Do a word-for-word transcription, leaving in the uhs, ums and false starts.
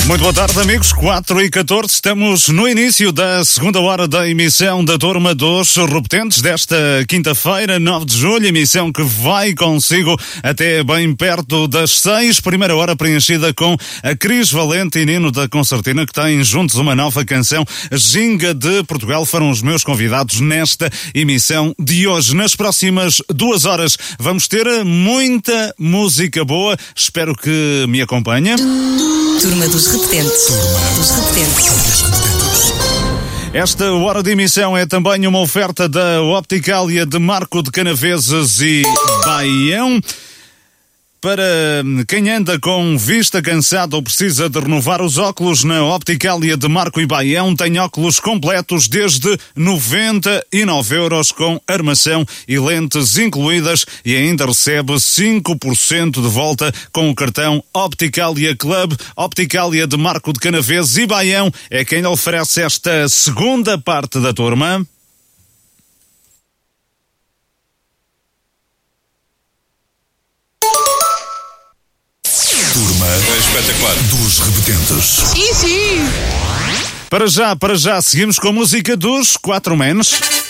Muito boa tarde, amigos. quatro e catorze, estamos no início da segunda hora da emissão da Turma dos Repetentes desta quinta-feira, nove de julho, emissão que vai consigo até bem perto das seis. Primeira hora preenchida com a Cris Valente e Nino da Concertina, que têm juntos uma nova canção. Ginga de Portugal foram os meus convidados nesta emissão de hoje. Nas próximas duas horas vamos ter muita música boa. Espero que me acompanhe. Turma dos Repetentes. Turma dos Repetentes. Esta hora de emissão é também uma oferta da Opticália de Marco de Canaveses e Baião. Para quem anda com vista cansada ou precisa de renovar os óculos, na Opticália de Marco e Baião tem óculos completos desde noventa e nove euros com armação e lentes incluídas e ainda recebe cinco por cento de volta com o cartão Opticália Club. Opticália de Marco de Canaveses e Baião é quem lhe oferece esta segunda parte da turma. Turma é espetacular dos Repetentes. Sim, sim. Para já, para já, seguimos com a música dos Quatro Menos.